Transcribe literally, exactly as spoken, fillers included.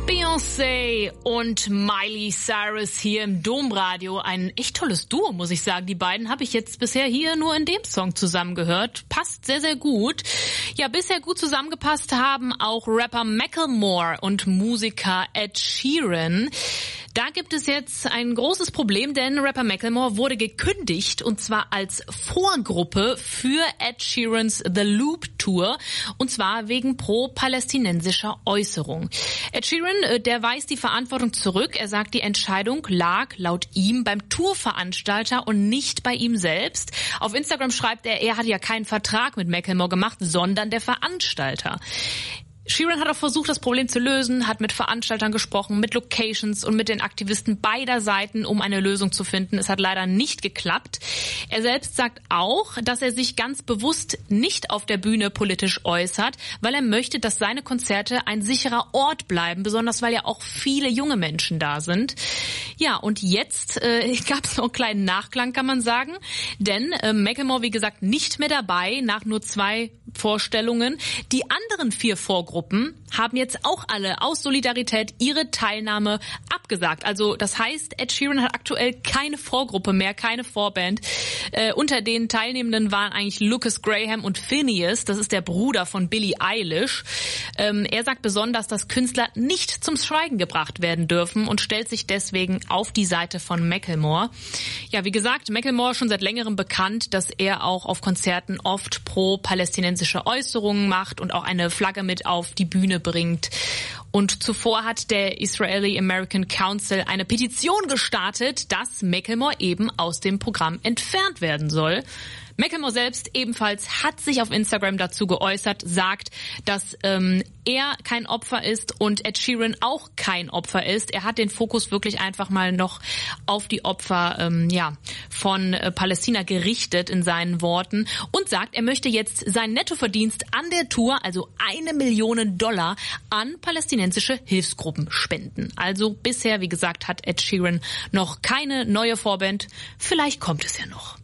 Beyoncé und Miley Cyrus hier im Domradio. Ein echt tolles Duo, muss ich sagen. Die beiden habe ich jetzt bisher hier nur in dem Song zusammen gehört. Passt sehr, sehr gut. Ja, bisher gut zusammengepasst haben auch Rapper Macklemore und Musiker Ed Sheeran. Da gibt es jetzt ein großes Problem, denn Rapper Macklemore wurde gekündigt, und zwar als Vorgruppe für Ed Sheerans The Loop Tour, und zwar wegen pro-palästinensischer Äußerung. Ed Sheeran, der weist die Verantwortung zurück. Er sagt, die Entscheidung lag laut ihm beim Tourveranstalter und nicht bei ihm selbst. Auf Instagram schreibt er, er hat ja keinen Vertrag mit Macklemore gemacht, sondern der Veranstalter. Sheeran hat auch versucht, das Problem zu lösen, hat mit Veranstaltern gesprochen, mit Locations und mit den Aktivisten beider Seiten, um eine Lösung zu finden. Es hat leider nicht geklappt. Er selbst sagt auch, dass er sich ganz bewusst nicht auf der Bühne politisch äußert, weil er möchte, dass seine Konzerte ein sicherer Ort bleiben, besonders weil ja auch viele junge Menschen da sind. Ja, und jetzt äh, gab es noch einen kleinen Nachklang, kann man sagen, denn äh, Macklemore, wie gesagt, nicht mehr dabei, nach nur zwei Vorstellungen. Die anderen vier Vorgruppen haben jetzt auch alle aus Solidarität ihre Teilnahme abgesagt. Also das heißt, Ed Sheeran hat aktuell keine Vorgruppe mehr, keine Vorband. Äh, unter den Teilnehmenden waren eigentlich Lucas Graham und Phineas, das ist der Bruder von Billie Eilish. Ähm, er sagt besonders, dass Künstler nicht zum Schweigen gebracht werden dürfen und stellt sich deswegen auf die Seite von Macklemore. Ja, wie gesagt, Macklemore schon seit längerem bekannt, dass er auch auf Konzerten oft pro-palästinensische Äußerungen macht und auch eine Flagge mit auf die Bühne bringt. Und zuvor hat der Israeli American Council eine Petition gestartet, dass Macklemore eben aus dem Programm entfernt werden soll. Macklemore selbst ebenfalls hat sich auf Instagram dazu geäußert, sagt, dass ähm, er kein Opfer ist und Ed Sheeran auch kein Opfer ist. Er hat den Fokus wirklich einfach mal noch auf die Opfer ähm, ja von äh, Palästina gerichtet in seinen Worten und sagt, er möchte jetzt seinen Nettoverdienst an der Tour, also eine Million Dollar, an palästinensische Hilfsgruppen spenden. Also bisher, wie gesagt, hat Ed Sheeran noch keine neue Vorband. Vielleicht kommt es ja noch.